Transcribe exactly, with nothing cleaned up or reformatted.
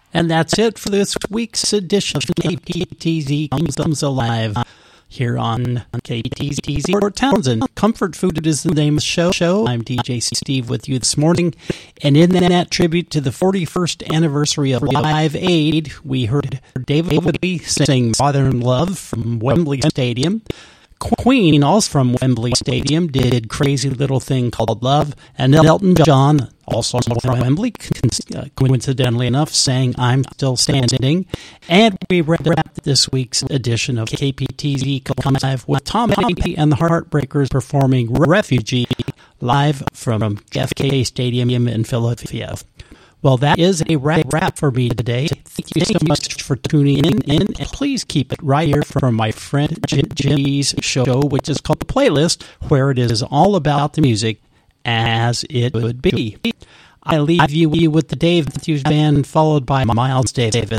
And that's it for this week's edition of K P T Z Comes Alive here on K P T Z Port Townsend. Comfort Food is the name of the show. I'm D J Steve with you this morning. And in that tribute to the forty-first anniversary of Live Aid, we heard David Bowie sing Modern Love from Wembley Stadium. Queen, also from Wembley Stadium, did Crazy Little Thing Called Love, and Elton John, also from Wembley, coincidentally enough, sang I'm Still Standing. And we wrapped this week's edition of K P T Z Comes Live with Tom Petty and the Heartbreakers performing Refugee live from J F K Stadium in Philadelphia. Well, that is a wrap, wrap for me today. Thank you so much for tuning in, in, and please keep it right here for my friend Jimmy's show, which is called The Playlist, where it is all about the music as it would be. I leave you with the Dave Matthews Band, followed by Miles Davis.